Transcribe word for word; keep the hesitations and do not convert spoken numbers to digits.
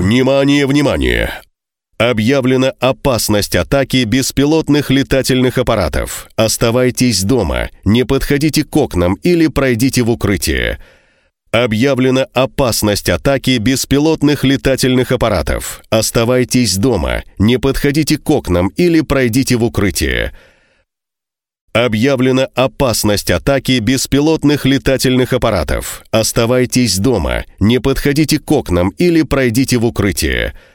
Внимание, внимание! Объявлена опасность атаки беспилотных летательных аппаратов. Оставайтесь дома, не подходите к окнам или пройдите в укрытие. Объявлена опасность атаки беспилотных летательных аппаратов. Оставайтесь дома, не подходите к окнам или пройдите в укрытие. Объявлена опасность атаки беспилотных летательных аппаратов. Оставайтесь дома, не подходите к окнам или пройдите в укрытие.